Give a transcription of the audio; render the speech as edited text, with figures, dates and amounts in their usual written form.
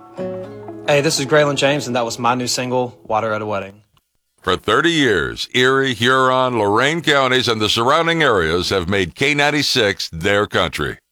Hey, this is Graylin James, and that was my new single, Water at a Wedding. For 30 years, Erie, Huron, Lorain counties, and the surrounding areas have made K96 their country.